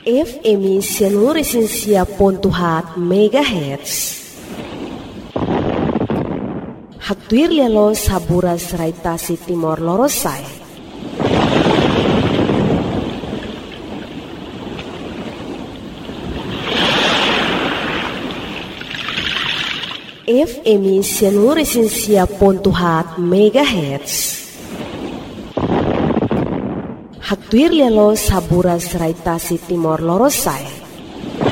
FM 105.4 MHz. Hatuir lelo saburas raitasi Timor Lorosai. FM 105.4 MHz. Hatuir lelo saburas raitasi Timor Lorosai.